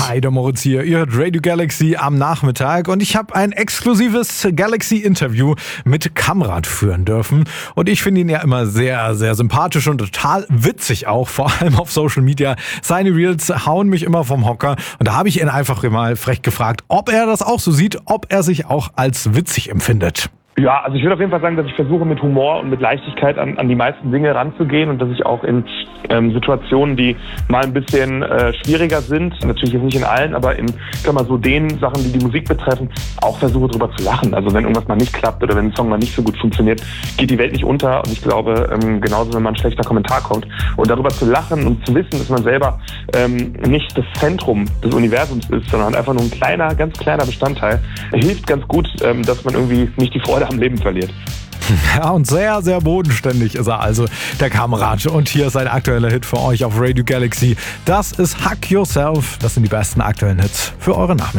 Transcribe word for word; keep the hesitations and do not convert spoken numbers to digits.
Hi, der Moritz hier. Ihr hört Radio Galaxy am Nachmittag und ich habe ein exklusives Galaxy-Interview mit Kamrat führen dürfen. Und ich finde ihn ja immer sehr, sehr sympathisch und total witzig auch, vor allem auf Social Media. Seine Reels hauen mich immer vom Hocker und da habe ich ihn einfach mal frech gefragt, ob er das auch so sieht, ob er sich auch als witzig empfindet. Ja, also ich würde auf jeden Fall sagen, dass ich versuche mit Humor und mit Leichtigkeit an, an die meisten Dinge ranzugehen und dass ich auch in ähm, Situationen, die mal ein bisschen äh, schwieriger sind, natürlich jetzt nicht in allen, aber in, ich sag mal, so den Sachen, die die Musik betreffen, auch versuche drüber zu lachen. Also wenn irgendwas mal nicht klappt oder wenn ein Song mal nicht so gut funktioniert, geht die Welt nicht unter und ich glaube, ähm, genauso wenn mal ein schlechter Kommentar kommt und darüber zu lachen und zu wissen, dass man selber ähm, nicht das Zentrum des Universums ist, sondern einfach nur ein kleiner, ganz kleiner Bestandteil, hilft ganz gut, ähm, dass man irgendwie nicht die Freude am Leben verliert. Ja, und sehr, sehr bodenständig ist er also, der Kamerad. Und hier ist ein aktueller Hit für euch auf Radio Galaxy. Das ist Hug Yourself. Das sind die besten aktuellen Hits für eure Nachmittag.